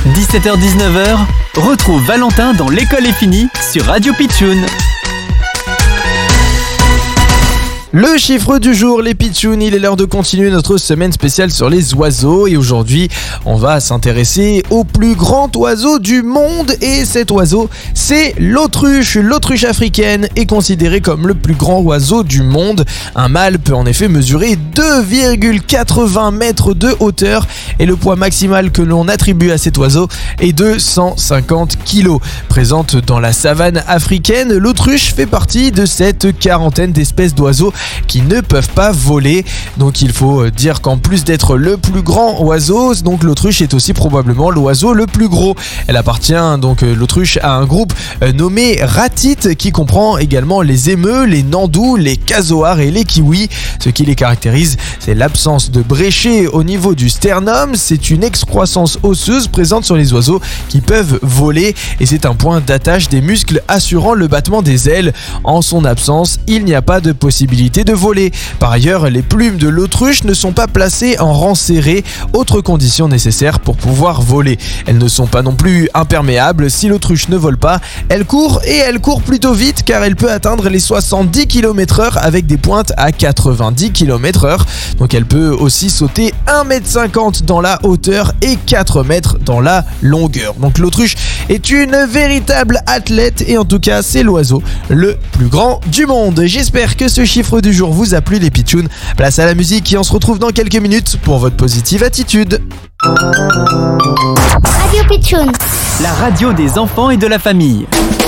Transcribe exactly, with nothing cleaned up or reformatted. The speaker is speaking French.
dix-sept heures dix-neuf, retrouve Valentin dans L'école est finie sur Radio Pitchoun. Le chiffre du jour, les pitchouns, il est l'heure de continuer notre semaine spéciale sur les oiseaux et aujourd'hui on va s'intéresser au plus grand oiseau du monde et cet oiseau c'est l'autruche. L'autruche africaine est considérée comme le plus grand oiseau du monde. Un mâle peut en effet mesurer deux virgule quatre-vingts mètres de hauteur et le poids maximal que l'on attribue à cet oiseau est de cent cinquante kilos. Présente dans la savane africaine, l'autruche fait partie de cette quarantaine d'espèces d'oiseaux qui ne peuvent pas voler. Donc il faut dire qu'en plus d'être le plus grand oiseau, donc l'autruche est aussi probablement l'oiseau le plus gros. Elle appartient donc l'autruche à un groupe nommé ratite qui comprend également les émeus, les nandous, les casoars et les kiwis. Ce qui les caractérise, c'est l'absence de bréchet au niveau du sternum. C'est une excroissance osseuse présente sur les oiseaux qui peuvent voler et c'est un point d'attache des muscles assurant le battement des ailes. En son absence, il n'y a pas de possibilité de voler. Par ailleurs, les plumes de l'autruche ne sont pas placées en rang serré, autre condition nécessaire pour pouvoir voler. Elles ne sont pas non plus imperméables. Si l'autruche ne vole pas, elle court et elle court plutôt vite car elle peut atteindre les soixante-dix kilomètres heure avec des pointes à quatre-vingt-dix kilomètres heure. Donc elle peut aussi sauter un mètre cinquante dans la hauteur et quatre mètres dans la longueur. Donc l'autruche est une véritable athlète et en tout cas c'est l'oiseau le plus grand du monde. J'espère que ce chiffre du jour vous a plu les pitchouns. Place à la musique et on se retrouve dans quelques minutes pour votre positive attitude. Radio Pitchoun, La radio des enfants et de la famille.